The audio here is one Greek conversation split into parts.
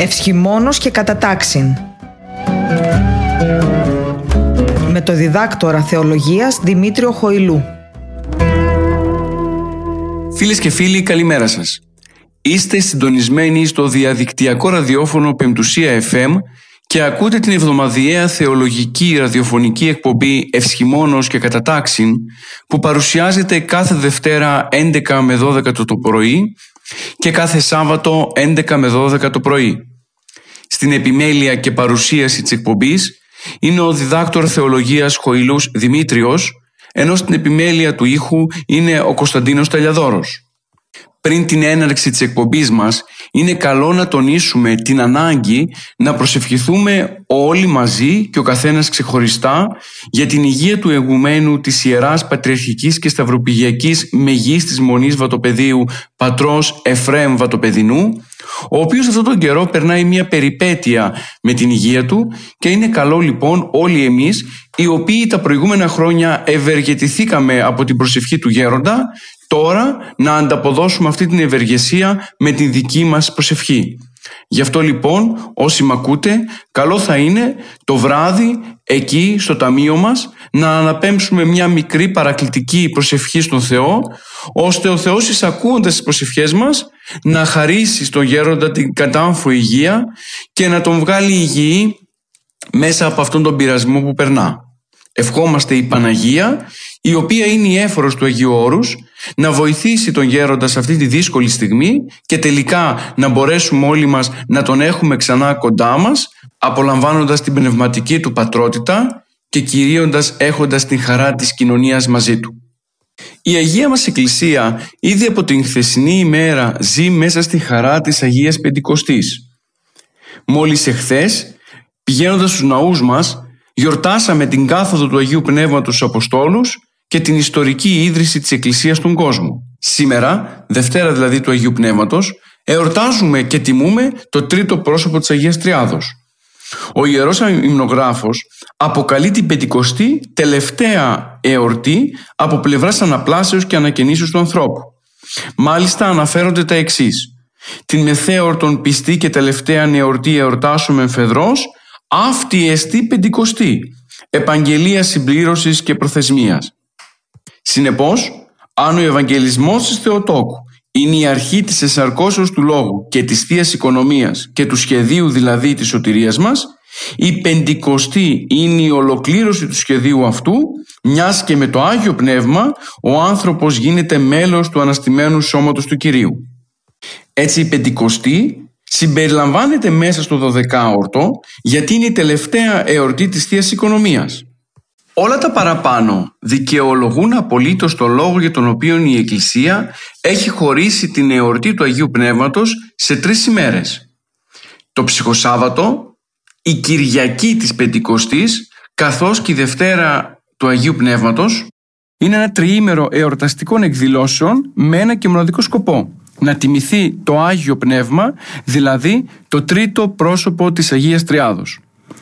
Ευσχημόνος και κατατάξιν. Με το διδάκτορα θεολογίας Δημήτριο Χοηλού. Φίλες και φίλοι, καλημέρα σας. Είστε συντονισμένοι στο διαδικτυακό ραδιόφωνο Πεμπτουσία FM και ακούτε την εβδομαδιαία θεολογική ραδιοφωνική εκπομπή Ευσχημόνος και Κατατάξιν, που παρουσιάζεται κάθε Δευτέρα 11 με 12 το πρωί και κάθε Σάββατο 11 με 12 το πρωί. Στην επιμέλεια και παρουσίαση της εκπομπής είναι ο διδάκτορ θεολογίας Χοηλούς Δημήτριος, ενώ στην επιμέλεια του ήχου είναι ο Κωνσταντίνος Ταλιαδόρος. Πριν την έναρξη της εκπομπής μας, είναι καλό να τονίσουμε την ανάγκη να προσευχηθούμε όλοι μαζί και ο καθένας ξεχωριστά για την υγεία του ηγουμένου της Ιεράς Πατριαρχικής και Σταυροπηγιακής Μεγίστης Μονής Βατοπεδίου, πατρός Εφραίμ Βατοπεδινού, ο οποίος αυτόν τον καιρό περνάει μια περιπέτεια με την υγεία του, και είναι καλό λοιπόν όλοι εμείς, οι οποίοι τα προηγούμενα χρόνια ευεργετηθήκαμε από την προσευχή του γέροντα, τώρα να ανταποδώσουμε αυτή την ευεργεσία με την δική μας προσευχή. Γι' αυτό λοιπόν, όσοι μ' ακούτε, καλό θα είναι το βράδυ εκεί στο ταμείο μας να αναπέμψουμε μια μικρή παρακλητική προσευχή στον Θεό, ώστε ο Θεός, εισακούοντας τις προσευχές μας, να χαρίσει στον γέροντα την κατάμφο υγεία και να τον βγάλει υγιή μέσα από αυτόν τον πειρασμό που περνά. Ευχόμαστε η Παναγία, η οποία είναι η έφορος του Αγίου Όρους, να βοηθήσει τον γέροντα σε αυτή τη δύσκολη στιγμή και τελικά να μπορέσουμε όλοι μας να τον έχουμε ξανά κοντά μας, απολαμβάνοντας την πνευματική του πατρότητα και κυρίοντας έχοντας την χαρά της κοινωνίας μαζί του. Η Αγία μας Εκκλησία ήδη από την χθεσινή ημέρα ζει μέσα στη χαρά της Αγίας Πεντηκοστής. Μόλις εχθές, πηγαίνοντας στους ναούς μας, γιορτάσαμε την κάθοδο του Αγίου Πνεύματος στους Αποστόλους και την ιστορική ίδρυση της Εκκλησίας στον κόσμο. Σήμερα, Δευτέρα δηλαδή του Αγίου Πνεύματος, εορτάζουμε και τιμούμε το τρίτο πρόσωπο της Αγίας Τριάδος. Ο Ιερός Υμνογράφος αποκαλεί την Πεντηκοστή τελευταία εορτή από πλευράς αναπλάσεως και ανακαινήσεως του ανθρώπου. Μάλιστα αναφέρονται τα εξής: την μεθέορτον πιστή και τελευταία εορτή εορτάσουμε εμφεδρός, αυτή εστί Πεντηκοστή, επαγγελία συμπλήρωσης και προθεσμίας. Συνεπώς, αν ο Ευαγγελισμός της Θεοτόκου είναι η αρχή της εσαρκώσεως του Λόγου και της Θείας Οικονομίας και του σχεδίου δηλαδή της σωτηρίας μας, η Πεντηκοστή είναι η ολοκλήρωση του σχεδίου αυτού, μιας και με το Άγιο Πνεύμα ο άνθρωπος γίνεται μέλος του αναστημένου σώματος του Κυρίου. Έτσι η Πεντηκοστή συμπεριλαμβάνεται μέσα στο 12όρτο, γιατί είναι η τελευταία εορτή της Θείας Οικονομίας. Όλα τα παραπάνω δικαιολογούν απολύτως το λόγο για τον οποίο η Εκκλησία έχει χωρίσει την εορτή του Αγίου Πνεύματος σε 3 ημέρες. Το Ψυχοσάββατο, η Κυριακή της Πεντηκοστής, καθώς και η Δευτέρα του Αγίου Πνεύματος. Είναι ένα τριήμερο εορταστικών εκδηλώσεων με ένα και μοναδικό σκοπό: να τιμηθεί το Άγιο Πνεύμα, δηλαδή το τρίτο πρόσωπο της Αγίας Τριάδος.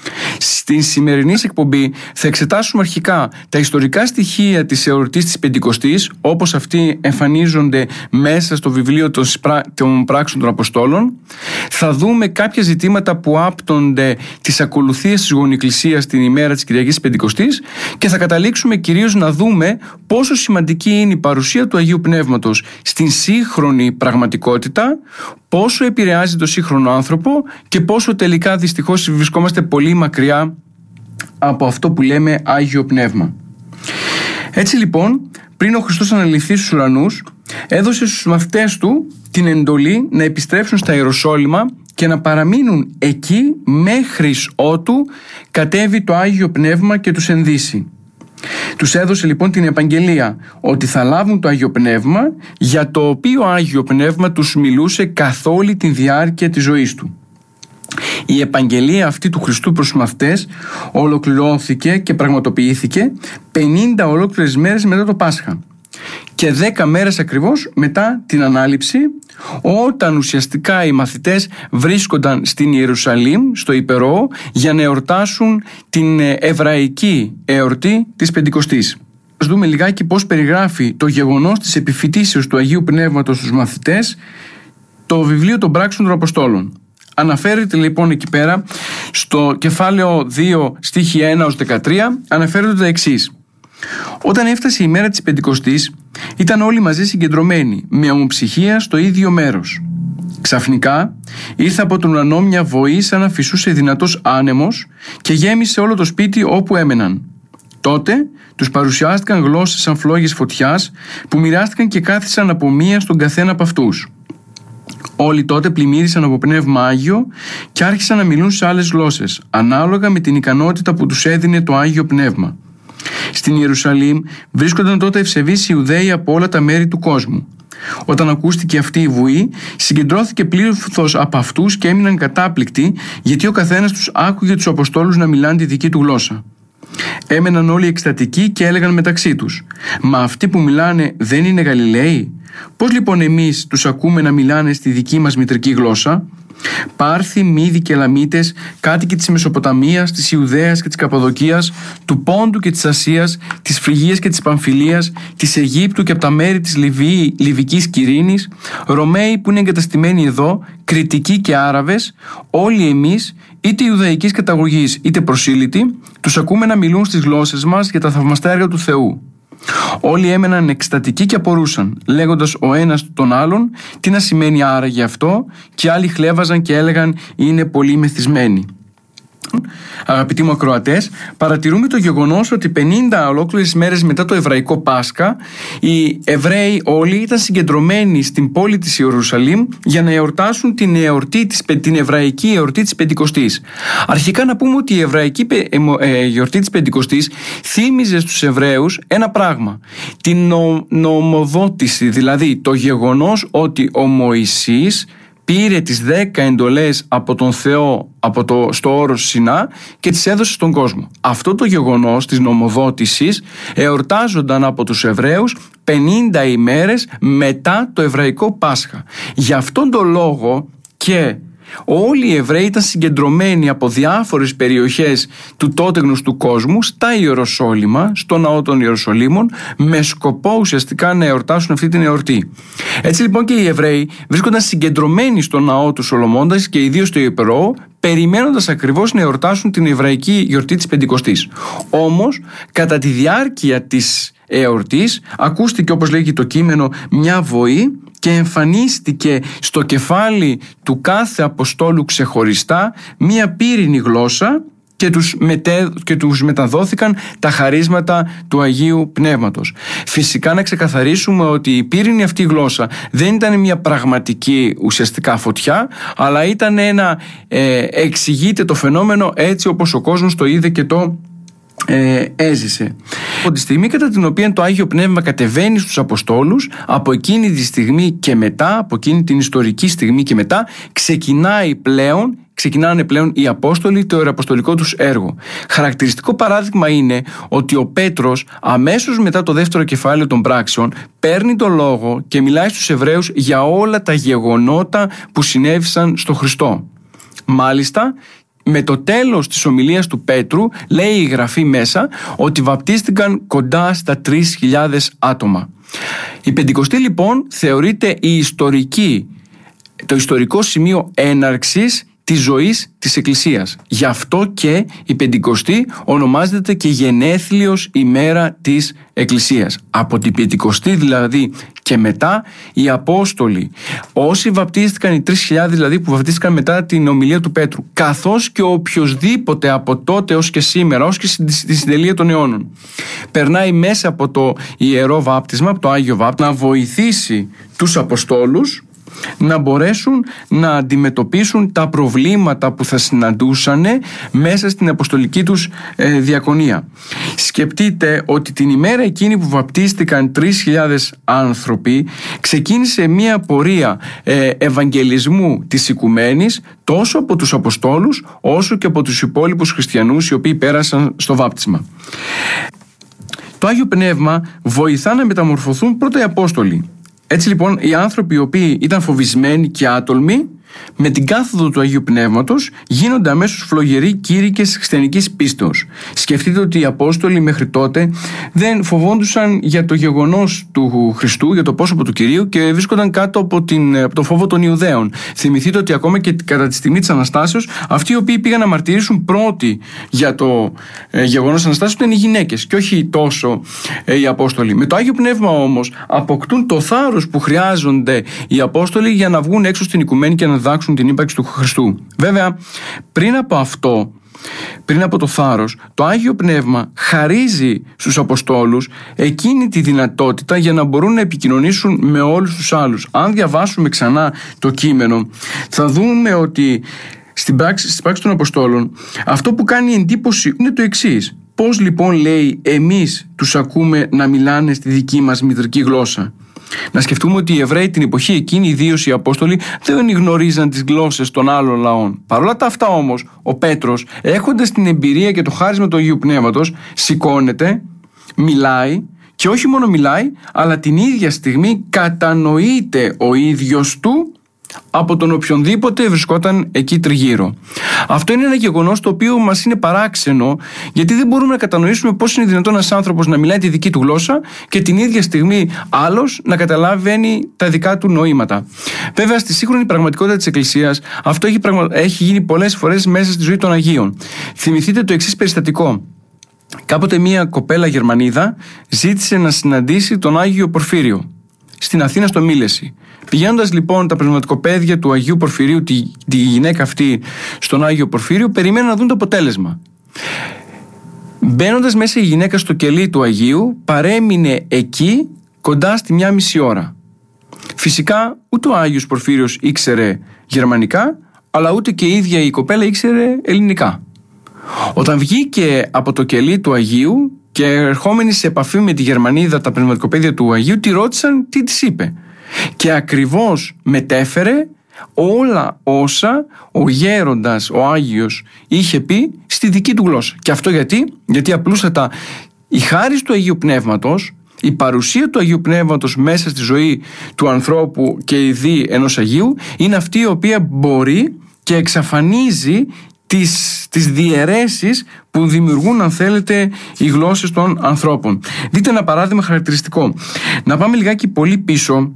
Στην σημερινή εκπομπή θα εξετάσουμε αρχικά τα ιστορικά στοιχεία της εορτής της Πεντηκοστής, όπως αυτοί εμφανίζονται μέσα στο βιβλίο των Πράξεων των Αποστόλων. Θα δούμε κάποια ζητήματα που άπτονται της ακολουθίας της Γονιοεκκλησίας την ημέρα της Κυριακής Πεντηκοστής, και θα καταλήξουμε κυρίως να δούμε πόσο σημαντική είναι η παρουσία του Αγίου Πνεύματος στην σύγχρονη πραγματικότητα, πόσο επηρεάζει τον σύγχρονο άνθρωπο και πόσο τελικά δυστυχώς βρισκόμαστε πολύ μακριά από αυτό που λέμε Άγιο Πνεύμα. Έτσι λοιπόν, πριν ο Χριστός αναλυθεί στους ουρανούς, έδωσε στους μαθητές του την εντολή να επιστρέψουν στα Ιεροσόλυμα και να παραμείνουν εκεί μέχρις ότου κατέβει το Άγιο Πνεύμα και τους ενδύσει. Τους έδωσε λοιπόν την επαγγελία ότι θα λάβουν το Άγιο Πνεύμα, για το οποίο Άγιο Πνεύμα τους μιλούσε καθ' όλη τη διάρκεια της ζωής του. Η επαγγελία αυτή του Χριστού προς τους μαθητές ολοκληρώθηκε και πραγματοποιήθηκε 50 ολόκληρες μέρες μετά το Πάσχα και 10 μέρες ακριβώς μετά την Ανάληψη, όταν ουσιαστικά οι μαθητές βρίσκονταν στην Ιερουσαλήμ, στο Υπερό, για να εορτάσουν την εβραϊκή εορτή της Πεντηκοστής. Ας δούμε λιγάκι πώς περιγράφει το γεγονός της επιφυτίσεως του Αγίου Πνεύματος στους μαθητές το βιβλίο των Πράξεων των Αποστόλων. Αναφέρεται λοιπόν εκεί πέρα στο κεφάλαιο 2 στίχη 1 ως 13, αναφέρεται τα εξής. Όταν έφτασε η μέρα της Πεντηκοστής, ήταν όλοι μαζί συγκεντρωμένοι με ομοψυχία στο ίδιο μέρος. Ξαφνικά ήρθε από τον ουρανό μια βοή σαν να φυσούσε δυνατός άνεμος και γέμισε όλο το σπίτι όπου έμεναν. Τότε τους παρουσιάστηκαν γλώσσες σαν φλόγες φωτιάς που μοιράστηκαν και κάθισαν από μία στον καθένα από αυτούς. Όλοι τότε πλημμύρισαν από Πνεύμα Άγιο και άρχισαν να μιλούν σε άλλες γλώσσες, ανάλογα με την ικανότητα που τους έδινε το Άγιο Πνεύμα. Στην Ιερουσαλήμ βρίσκονταν τότε ευσεβείς Ιουδαίοι από όλα τα μέρη του κόσμου. Όταν ακούστηκε αυτή η βουή, συγκεντρώθηκε πλήθος από αυτούς και έμειναν κατάπληκτοι, γιατί ο καθένας τους άκουγε τους Αποστόλους να μιλάνε τη δική του γλώσσα. Έμεναν όλοι εκστατικοί και έλεγαν μεταξύ τους: «Μα αυτοί που μιλάνε δεν είναι Γαλιλαίοι? Πώς λοιπόν εμείς τους ακούμε να μιλάνε στη δική μας μητρική γλώσσα?» Πάρθοι, Μήδοι και Ελαμίτες, κάτοικοι της Μεσοποταμίας, της Ιουδαίας και της Καπαδοκίας, του Πόντου και της Ασίας, της Φρυγίας και της Παμφιλίας, της Αιγύπτου και από τα μέρη της Λιβικής Κυρίνης, Ρωμαίοι που είναι εγκαταστημένοι εδώ, Κρητικοί και Άραβες, όλοι εμείς, είτε Ιουδαϊκής καταγωγής είτε προσήλυτοι, τους ακούμε να μιλούν στις γλώσσες μας για τα θαυμαστά έργα του Θεού. Όλοι έμεναν εκστατικοί και απορούσαν, λέγοντας ο ένας τον άλλον τι να σημαίνει άραγε αυτό, και άλλοι χλέβαζαν και έλεγαν είναι πολύ μεθυσμένοι. Αγαπητοί μου ακροατές, παρατηρούμε το γεγονός ότι 50 ολόκληρες μέρες μετά το εβραϊκό Πάσχα, οι Εβραίοι όλοι ήταν συγκεντρωμένοι στην πόλη της Ιερουσαλήμ για να εορτάσουν την εβραϊκή εορτή της Πεντηκοστής. Αρχικά να πούμε ότι η εβραϊκή εορτή της Πεντηκοστής θύμιζε στους Εβραίους ένα πράγμα: την νομοδότηση, δηλαδή το γεγονός ότι ο Μωυσής πήρε τις 10 εντολές από τον Θεό στο όρος Σινά και τις έδωσε στον κόσμο. Αυτό το γεγονός της νομοδότησης εορτάζονταν από τους Εβραίους 50 ημέρες μετά το εβραϊκό Πάσχα. Γι' αυτόν τον λόγο και όλοι οι Εβραίοι ήταν συγκεντρωμένοι από διάφορες περιοχές του τότε γνωστού κόσμου στα Ιεροσόλυμα, στο ναό των Ιεροσολύμων, με σκοπό ουσιαστικά να εορτάσουν αυτή την εορτή. Έτσι λοιπόν και οι Εβραίοι βρίσκονταν συγκεντρωμένοι στο ναό του Σολομώντας και ιδίως στο Ιερό, περιμένοντας ακριβώς να εορτάσουν την εβραϊκή γιορτή της Πεντηκοστής. Όμως, κατά τη διάρκεια της εορτής, ακούστηκε, όπως λέγει το κείμενο, μια βοή και εμφανίστηκε στο κεφάλι του κάθε Αποστόλου ξεχωριστά μια πύρινη γλώσσα και τους μεταδόθηκαν τα χαρίσματα του Αγίου Πνεύματος. Φυσικά να ξεκαθαρίσουμε ότι η πύρινη αυτή γλώσσα δεν ήταν μια πραγματική ουσιαστικά φωτιά, αλλά ήταν ένα εξηγείται το φαινόμενο έτσι όπως ο κόσμος το είδε και το έζησε. Από τη στιγμή κατά την οποία το Άγιο Πνεύμα κατεβαίνει στους Αποστόλους, από εκείνη τη στιγμή και μετά, από εκείνη την ιστορική στιγμή και μετά, ξεκινάνε πλέον οι Απόστολοι το ιεραποστολικό τους έργο. Χαρακτηριστικό παράδειγμα είναι ότι ο Πέτρος αμέσως μετά το δεύτερο κεφάλαιο των πράξεων παίρνει το λόγο και μιλάει στους Εβραίους για όλα τα γεγονότα που συνέβησαν στο Χριστό. Μάλιστα, με το τέλος της ομιλίας του Πέτρου λέει η Γραφή μέσα ότι βαπτίστηκαν κοντά στα 3.000 άτομα. Η Πεντηκοστή λοιπόν θεωρείται το ιστορικό σημείο έναρξης της ζωής της Εκκλησίας. Γι' αυτό και η Πεντηκοστή ονομάζεται και γενέθλιος ημέρα της Εκκλησίας. Από την Πεντηκοστή δηλαδή και μετά οι Απόστολοι, όσοι βαπτίστηκαν, οι 3.000 δηλαδή που βαπτίστηκαν μετά την ομιλία του Πέτρου, καθώς και οποιοσδήποτε από τότε ως και σήμερα, ως και στη συντελεία των αιώνων, περνάει μέσα από το ιερό βάπτισμα, από το Άγιο Βάπτισμα, να βοηθήσει τους Αποστόλους να μπορέσουν να αντιμετωπίσουν τα προβλήματα που θα συναντούσαν μέσα στην αποστολική τους διακονία. Σκεφτείτε ότι την ημέρα εκείνη που βαπτίστηκαν 3.000 άνθρωποι ξεκίνησε μια πορεία ευαγγελισμού της οικουμένης τόσο από τους Αποστόλους όσο και από τους υπόλοιπους χριστιανούς οι οποίοι πέρασαν στο βάπτισμα. Το Άγιο Πνεύμα βοηθά να μεταμορφωθούν πρώτα οι Απόστολοι. Έτσι λοιπόν οι άνθρωποι οι οποίοι ήταν φοβισμένοι και άτολμοι με την κάθοδο του Αγίου Πνεύματος γίνονται αμέσως φλογεροί κήρυκες της χριστιανικής πίστεως. Σκεφτείτε ότι οι Απόστολοι μέχρι τότε δεν φοβόντουσαν για το γεγονός του Χριστού, για το πρόσωπο του Κυρίου, και βρίσκονταν κάτω από το φόβο των Ιουδαίων. Θυμηθείτε ότι ακόμα και κατά τη στιγμή της Αναστάσεως, αυτοί οι οποίοι πήγαν να μαρτυρήσουν πρώτοι για το γεγονός της Αναστάσεως ήταν οι γυναίκες και όχι τόσο οι Απόστολοι. Με το Άγιο Πνεύμα όμως αποκτούν το θάρρος που χρειάζονται οι Απόστολοι για να βγουν έξω στην οικουμένη και να διδάξουν την ύπαρξη του Χριστού. Βέβαια, πριν από το θάρρος, το Άγιο Πνεύμα χαρίζει στους Αποστόλους εκείνη τη δυνατότητα για να μπορούν να επικοινωνήσουν με όλους τους άλλους. Αν διαβάσουμε ξανά το κείμενο, θα δούμε ότι στην πράξη των Αποστόλων αυτό που κάνει εντύπωση είναι το εξής. Πώς λοιπόν, λέει, εμείς τους ακούμε να μιλάνε στη δική μας μητρική γλώσσα? Να σκεφτούμε ότι οι Εβραίοι την εποχή εκείνη, ιδίως οι Απόστολοι, δεν γνωρίζαν τις γλώσσες των άλλων λαών. Παρ' όλα τα αυτά όμως, ο Πέτρος, έχοντας την εμπειρία και το χάρισμα του Αγίου Πνεύματος, σηκώνεται, μιλάει, και όχι μόνο μιλάει, αλλά την ίδια στιγμή κατανοείται ο ίδιος του από τον οποιονδήποτε βρισκόταν εκεί τριγύρω. Αυτό είναι ένα γεγονός το οποίο μας είναι παράξενο, γιατί δεν μπορούμε να κατανοήσουμε πώς είναι δυνατόν ένας άνθρωπος να μιλάει τη δική του γλώσσα και την ίδια στιγμή άλλος να καταλαβαίνει τα δικά του νοήματα. Βέβαια, στη σύγχρονη πραγματικότητα της Εκκλησίας αυτό έχει γίνει πολλές φορές μέσα στη ζωή των Αγίων. Θυμηθείτε το εξής περιστατικό. Κάποτε μία κοπέλα Γερμανίδα ζήτησε να συναντήσει τον Άγιο Πορφύριο στην Αθήνα, στο Μήλεση. Πηγαίνοντας λοιπόν τα πνευματικοπαίδια του Αγίου Πορφυρίου, τη γυναίκα αυτή, στον Άγιο Πορφύριο, περιμένουν να δουν το αποτέλεσμα. Μπαίνοντας μέσα η γυναίκα στο κελί του Αγίου, παρέμεινε εκεί κοντά στη 1,5 ώρα. Φυσικά ούτε ο Άγιος Πορφύριος ήξερε γερμανικά, αλλά ούτε και η ίδια η κοπέλα ήξερε ελληνικά. Όταν βγήκε από το κελί του Αγίου και ερχόμενοι σε επαφή με τη Γερμανίδα, τα πνευματικοπαίδια του Αγίου, τη ρώτησαν τι της είπε. Και ακριβώς μετέφερε όλα όσα ο γέροντας, ο Άγιος, είχε πει στη δική του γλώσσα. Και αυτό γιατί απλούστατα η χάρις του Αγίου Πνεύματος, η παρουσία του Αγίου Πνεύματος μέσα στη ζωή του ανθρώπου και η δι ενός Αγίου είναι αυτή η οποία μπορεί και εξαφανίζει τις διαιρέσεις που δημιουργούν, αν θέλετε, οι γλώσσες των ανθρώπων. Δείτε ένα παράδειγμα χαρακτηριστικό. Να πάμε λιγάκι πολύ πίσω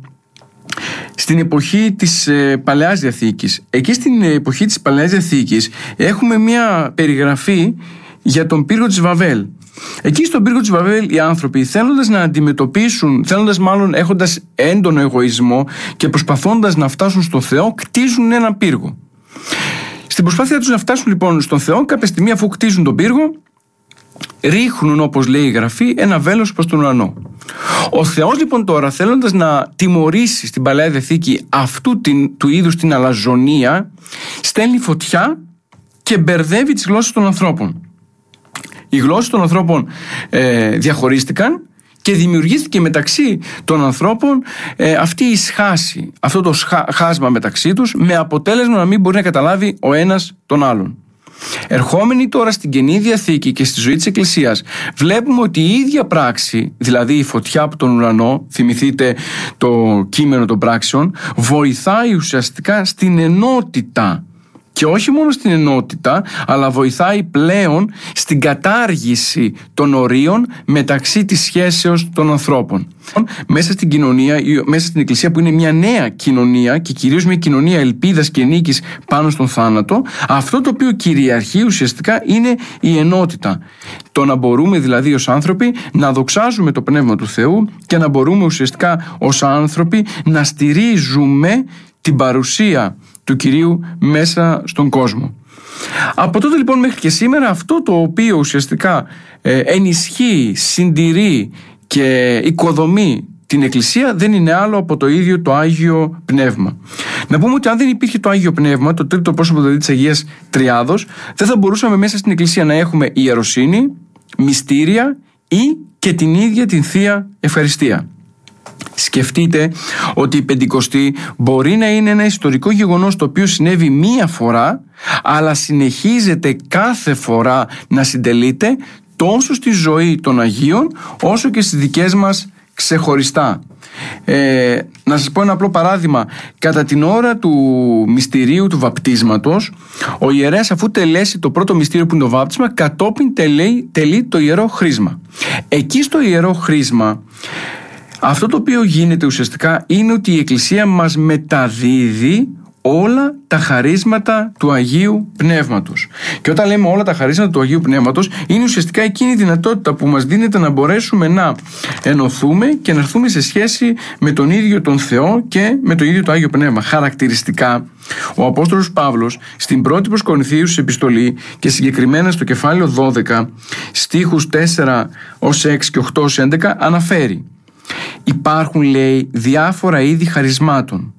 στην εποχή της Παλαιάς Διαθήκης. Εκεί στην εποχή της Παλαιάς Διαθήκης έχουμε μια περιγραφή για τον πύργο της Βαβέλ. Εκεί στον πύργο της Βαβέλ οι άνθρωποι, θέλοντας να αντιμετωπίσουν, έχοντας έντονο εγωισμό και προσπαθώντας να φτάσουν στο Θεό, κτίζουν έναν πύργο. Στην προσπάθειά τους να φτάσουν λοιπόν στον Θεό, κάποια στιγμή, αφού κτίζουν τον πύργο, ρίχνουν, όπως λέει η Γραφή, ένα βέλος προς τον ουρανό. Ο Θεός λοιπόν τώρα, θέλοντας να τιμωρήσει στην Παλαιά Διαθήκη αυτού του είδους την αλαζονία, στέλνει φωτιά και μπερδεύει τις γλώσσες των ανθρώπων. Οι γλώσσες των ανθρώπων διαχωρίστηκαν και δημιουργήθηκε μεταξύ των ανθρώπων αυτή η σχάση, αυτό το χάσμα μεταξύ τους, με αποτέλεσμα να μην μπορεί να καταλάβει ο ένας τον άλλον. Ερχόμενοι τώρα στην Καινή Διαθήκη και στη ζωή της Εκκλησίας, βλέπουμε ότι η ίδια πράξη, δηλαδή η φωτιά από τον ουρανό, θυμηθείτε το κείμενο των πράξεων, βοηθάει ουσιαστικά στην ενότητα. Και όχι μόνο στην ενότητα, αλλά βοηθάει πλέον στην κατάργηση των ορίων μεταξύ της σχέσεως των ανθρώπων. Μέσα στην κοινωνία, μέσα στην Εκκλησία, που είναι μια νέα κοινωνία και κυρίως μια κοινωνία ελπίδας και νίκης πάνω στον θάνατο, αυτό το οποίο κυριαρχεί ουσιαστικά είναι η ενότητα. Το να μπορούμε δηλαδή ως άνθρωποι να δοξάζουμε το Πνεύμα του Θεού και να μπορούμε ουσιαστικά ως άνθρωποι να στηρίζουμε την παρουσία του Κυρίου μέσα στον κόσμο. Από τότε λοιπόν μέχρι και σήμερα, αυτό το οποίο ουσιαστικά ενισχύει, συντηρεί και οικοδομεί την Εκκλησία δεν είναι άλλο από το ίδιο το Άγιο Πνεύμα. Να πούμε ότι αν δεν υπήρχε το Άγιο Πνεύμα, το τρίτο πρόσωπο δηλαδή της Αγίας Τριάδος, δεν θα μπορούσαμε μέσα στην Εκκλησία να έχουμε ιεροσύνη, μυστήρια ή και την ίδια την Θεία Ευχαριστία. Σκεφτείτε ότι η Πεντηκοστή μπορεί να είναι ένα ιστορικό γεγονός το οποίο συνέβη μία φορά, αλλά συνεχίζεται κάθε φορά να συντελείται τόσο στη ζωή των Αγίων όσο και στις δικές μας ξεχωριστά. Να σας πω ένα απλό παράδειγμα. Κατά την ώρα του μυστηρίου του βαπτίσματος, ο ιερέας, αφού τελέσει το πρώτο μυστήριο που είναι το βάπτισμα, κατόπιν τελεί το ιερό χρίσμα. Εκεί στο ιερό χρίσμα, αυτό το οποίο γίνεται ουσιαστικά είναι ότι η Εκκλησία μας μεταδίδει όλα τα χαρίσματα του Αγίου Πνεύματος. Και όταν λέμε όλα τα χαρίσματα του Αγίου Πνεύματος, είναι ουσιαστικά εκείνη η δυνατότητα που μας δίνεται να μπορέσουμε να ενωθούμε και να έρθουμε σε σχέση με τον ίδιο τον Θεό και με το ίδιο το Άγιο Πνεύμα. Χαρακτηριστικά, ο Απόστολος Παύλος στην πρώτη προς Κορινθίους επιστολή και συγκεκριμένα στο κεφάλαιο 12, στίχους 4 ως 6 και 8 ως 11, αναφέρει: υπάρχουν, λέει, διάφορα είδη χαρισμάτων,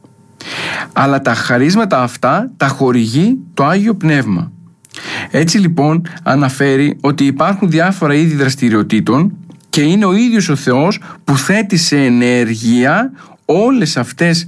αλλά τα χαρίσματα αυτά τα χορηγεί το Άγιο Πνεύμα. Έτσι λοιπόν αναφέρει ότι υπάρχουν διάφορα είδη δραστηριοτήτων και είναι ο ίδιος ο Θεός που θέτει σε ενέργεια όλες αυτές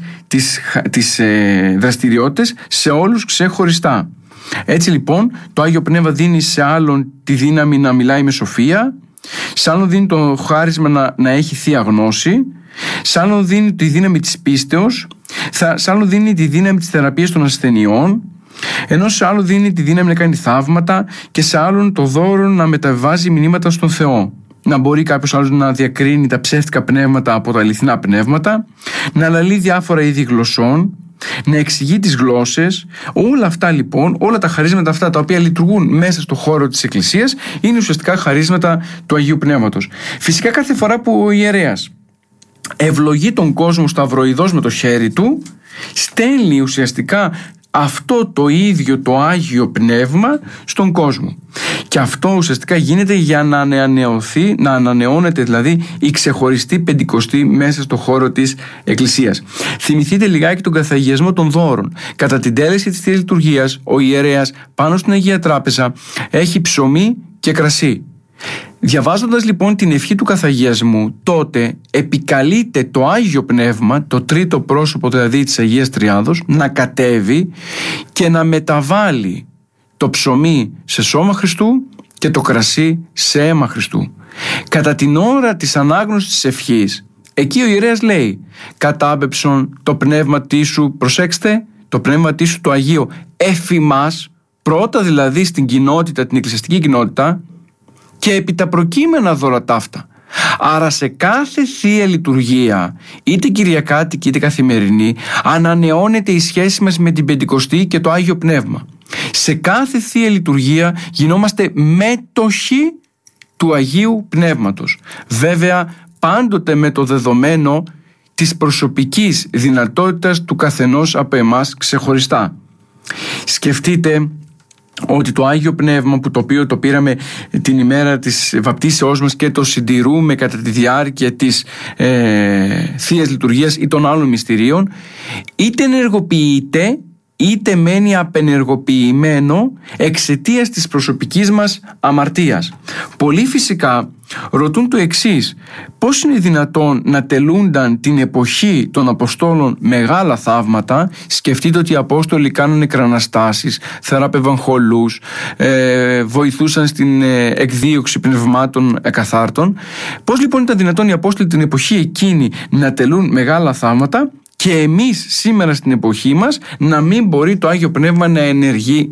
τις δραστηριότητες σε όλους ξεχωριστά. Έτσι λοιπόν το Άγιο Πνεύμα δίνει σε άλλον τη δύναμη να μιλάει με σοφία, σε άλλον δίνει το χάρισμα να έχει θεία γνώση, σε άλλον δίνει τη δύναμη της πίστεως, σε άλλον δίνει τη δύναμη της θεραπείας των ασθενειών, ενώ σε άλλον δίνει τη δύναμη να κάνει θαύματα και σε άλλον το δώρο να μεταβάζει μηνύματα στον Θεό. Να μπορεί κάποιος άλλος να διακρίνει τα ψεύτικα πνεύματα από τα αληθινά πνεύματα, να αναλύει διάφορα είδη γλωσσών, να εξηγεί τις γλώσσες. Όλα αυτά λοιπόν, όλα τα χαρίσματα αυτά τα οποία λειτουργούν μέσα στο χώρο της Εκκλησίας, είναι ουσιαστικά χαρίσματα του Αγίου Πνεύματος. Φυσικά κάθε φορά που ο ιερέας ευλογεί τον κόσμο σταυροειδώς με το χέρι του, στέλνει ουσιαστικά αυτό το ίδιο το Άγιο Πνεύμα στον κόσμο. Και αυτό ουσιαστικά γίνεται για να ανανεωθεί, να ανανεώνεται δηλαδή η ξεχωριστή Πεντηκοστή μέσα στο χώρο της Εκκλησίας. Θυμηθείτε λιγάκι τον καθαγιασμό των δώρων. Κατά την τέλεση της Θείας Λειτουργίας, ο ιερέας πάνω στην Αγία Τράπεζα έχει ψωμί και κρασί. Διαβάζοντας λοιπόν την ευχή του καθαγιασμού, τότε επικαλείται το Άγιο Πνεύμα, το τρίτο πρόσωπο δηλαδή της Αγίας Τριάδος, να κατέβει και να μεταβάλει το ψωμί σε σώμα Χριστού και το κρασί σε αίμα Χριστού. Κατά την ώρα της ανάγνωσης της ευχής, εκεί ο ιερέας λέει: κατάπεψον το πνεύματί σου, προσέξτε, το πνεύματί σου το Αγίο εφημάς, πρώτα δηλαδή στην κοινότητα, την εκκλησιαστική κοινότητα, και επί τα προκείμενα δώρα ταύτα. Άρα σε κάθε Θεία Λειτουργία, είτε κυριακάτικη είτε καθημερινή, ανανεώνεται η σχέση μας με την Πεντηκοστή και το Άγιο Πνεύμα. Σε κάθε Θεία Λειτουργία γινόμαστε μέτοχοι του Αγίου Πνεύματος. Βέβαια πάντοτε με το δεδομένο της προσωπικής δυνατότητας του καθενός από εμάς ξεχωριστά. Σκεφτείτε ότι το Άγιο Πνεύμα, που το οποίο το πήραμε την ημέρα της βαπτίσεώς μας και το συντηρούμε κατά τη διάρκεια της Θείας Λειτουργίας ή των άλλων μυστηρίων, είτε ενεργοποιείται είτε μένει απενεργοποιημένο εξαιτίας της προσωπικής μας αμαρτίας. Πολλοί φυσικά ρωτούν το εξής: πώς είναι δυνατόν να τελούνταν την εποχή των Αποστόλων μεγάλα θαύματα? Σκεφτείτε ότι οι Απόστολοι κάνουν εκραναστάσεις, θεράπευαν χολούς, βοηθούσαν στην εκδίωξη πνευμάτων ακαθάρτων. Πώς λοιπόν ήταν δυνατόν οι Απόστολοι την εποχή εκείνη να τελούν μεγάλα θαύματα και εμείς σήμερα στην εποχή μας να μην μπορεί το Άγιο Πνεύμα να ενεργεί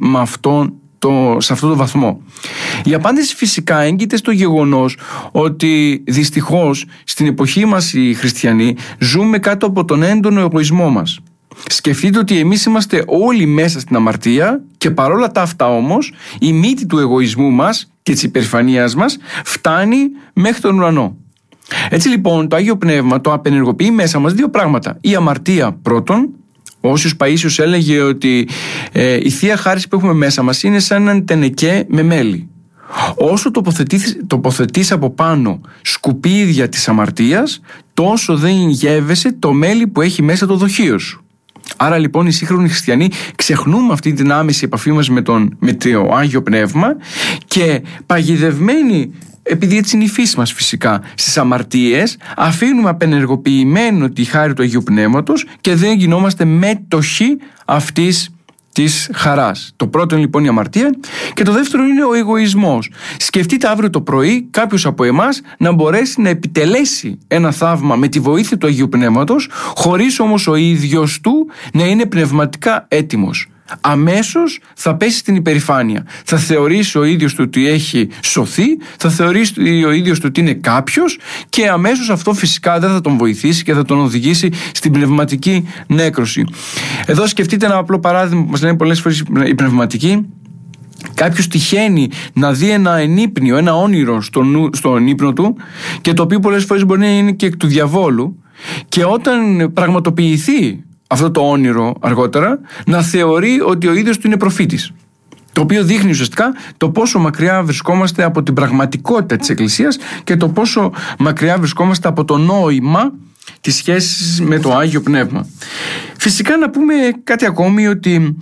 σε αυτό το βαθμό? Η απάντηση φυσικά έγκυται στο γεγονός ότι δυστυχώς στην εποχή μας οι χριστιανοί ζούμε κάτω από τον έντονο εγωισμό μας. Σκεφτείτε ότι εμείς είμαστε όλοι μέσα στην αμαρτία και παρόλα τα αυτά όμως η μύτη του εγωισμού μας και της υπερηφανίας μας φτάνει μέχρι τον ουρανό. Έτσι λοιπόν το Άγιο Πνεύμα το απενεργοποιεί μέσα μας δύο πράγματα: η αμαρτία πρώτον. Ο Όσιος Παΐσιος έλεγε ότι η Θεία Χάρις που έχουμε μέσα μας είναι σαν έναν τενεκέ με μέλι. Όσο τοποθετείς από πάνω σκουπίδια της αμαρτίας, τόσο δεν γεύεσαι το μέλι που έχει μέσα το δοχείο σου. Άρα λοιπόν οι σύγχρονοι χριστιανοί ξεχνούμε αυτή την άμεση επαφή μας με το Άγιο Πνεύμα και παγιδευμένοι, επειδή έτσι είναι η φύση μας φυσικά, στις αμαρτίες, αφήνουμε απενεργοποιημένο τη χάρη του Αγίου Πνεύματος και δεν γινόμαστε μέτοχοι αυτής της χαράς. Το πρώτο είναι λοιπόν η αμαρτία και το δεύτερο είναι ο εγωισμός. Σκεφτείτε αύριο το πρωί κάποιος από εμάς να μπορέσει να επιτελέσει ένα θαύμα με τη βοήθεια του Αγίου Πνεύματος, χωρίς όμως ο ίδιος του να είναι πνευματικά έτοιμος. Αμέσως θα πέσει στην υπερηφάνεια. Θα θεωρήσει ο ίδιος του ότι έχει σωθεί, θα θεωρήσει ο ίδιος του ότι είναι κάποιος και αμέσως αυτό φυσικά δεν θα τον βοηθήσει και θα τον οδηγήσει στην πνευματική νέκρωση. Εδώ σκεφτείτε ένα απλό παράδειγμα που μας λένε πολλές φορές οι πνευματικοί. Κάποιος τυχαίνει να δει ένα ενύπνιο, ένα όνειρο στον ύπνο του και το οποίο πολλές φορές μπορεί να είναι και εκ του διαβόλου, και όταν πραγματοποιηθεί αυτό το όνειρο αργότερα να θεωρεί ότι ο ίδιος του είναι προφήτης, το οποίο δείχνει ουσιαστικά το πόσο μακριά βρισκόμαστε από την πραγματικότητα της Εκκλησίας και το πόσο μακριά βρισκόμαστε από το νόημα της σχέσης με το Άγιο Πνεύμα. Φυσικά να πούμε κάτι ακόμη, ότι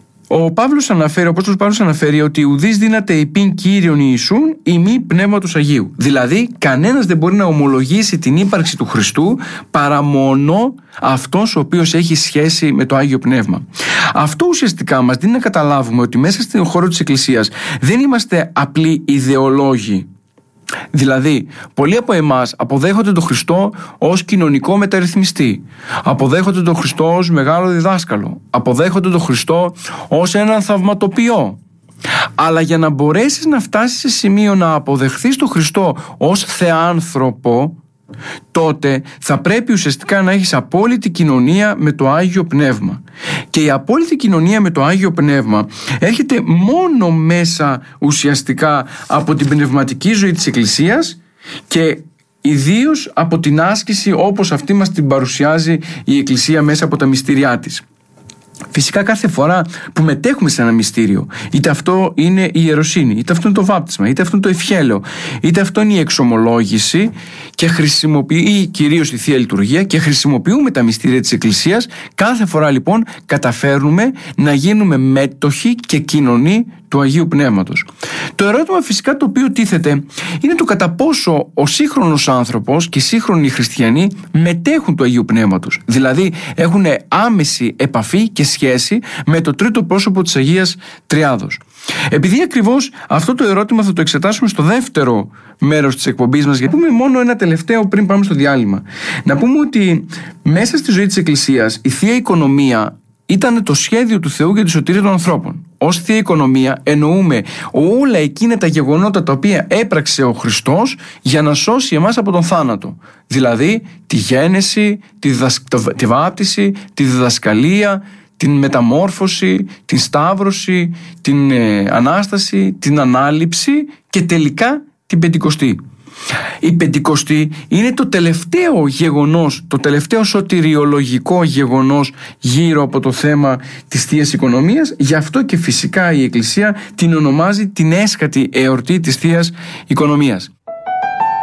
ο Απόστολος Παύλος αναφέρει ότι ουδείς δύναται υπήν Κύριον Ιησούν ημί Πνεύματος Αγίου. Δηλαδή κανένας δεν μπορεί να ομολογήσει την ύπαρξη του Χριστού παρά μόνο αυτός ο οποίος έχει σχέση με το Άγιο Πνεύμα. Αυτό ουσιαστικά μας δίνει να καταλάβουμε ότι μέσα στον χώρο της Εκκλησίας δεν είμαστε απλοί ιδεολόγοι. Δηλαδή, πολλοί από εμάς αποδέχονται τον Χριστό ως κοινωνικό μεταρρυθμιστή, αποδέχονται τον Χριστό ως μεγάλο διδάσκαλο, αποδέχονται τον Χριστό ως έναν θαυματοποιό. Αλλά για να μπορέσεις να φτάσεις σε σημείο να αποδεχθείς τον Χριστό ως θεάνθρωπο, τότε θα πρέπει ουσιαστικά να έχεις απόλυτη κοινωνία με το Άγιο Πνεύμα. Και η απόλυτη κοινωνία με το Άγιο Πνεύμα έρχεται μόνο μέσα ουσιαστικά από την πνευματική ζωή της Εκκλησίας και ιδίως από την άσκηση όπως αυτή μας την παρουσιάζει η Εκκλησία μέσα από τα μυστήριά της. Φυσικά κάθε φορά που μετέχουμε σε ένα μυστήριο, είτε αυτό είναι η ιεροσύνη, είτε αυτό είναι το βάπτισμα, είτε αυτό είναι το ευχέλαιο, είτε αυτό είναι η εξομολόγηση, και χρησιμοποιεί κυρίως η Θεία Λειτουργία, και χρησιμοποιούμε τα μυστήρια της Εκκλησίας, κάθε φορά λοιπόν καταφέρνουμε να γίνουμε μέτοχοι και κοινωνοί του Αγίου Πνεύματος. Το ερώτημα φυσικά το οποίο τίθεται είναι το κατά πόσο ο σύγχρονος άνθρωπος και οι σύγχρονοι χριστιανοί μετέχουν του Αγίου Πνεύματος. Δηλαδή έχουν άμεση επαφή και σχέση με το τρίτο πρόσωπο της Αγίας Τριάδος. Επειδή ακριβώς αυτό το ερώτημα θα το εξετάσουμε στο δεύτερο μέρος της εκπομπής μας, γιατί πούμε μόνο ένα τελευταίο πριν πάμε στο διάλειμμα. Να πούμε ότι μέσα στη ζωή της Εκκλησίας η Θεία Οικονομία ήταν το σχέδιο του Θεού για τη σωτηρία των ανθρώπων. Ως Θεία Οικονομία εννοούμε όλα εκείνα τα γεγονότα τα οποία έπραξε ο Χριστός για να σώσει εμάς από τον θάνατο. Δηλαδή τη γέννηση, τη βάπτιση, τη διδασκαλία, την μεταμόρφωση, την σταύρωση, την Ανάσταση, την Ανάληψη και τελικά την Πεντηκοστή. Η Πεντηκοστή είναι το τελευταίο γεγονός, το τελευταίο σωτηριολογικό γεγονός γύρω από το θέμα της Θείας Οικονομίας. Γι' αυτό και φυσικά η Εκκλησία την ονομάζει την έσχατη εορτή της Θείας Οικονομίας.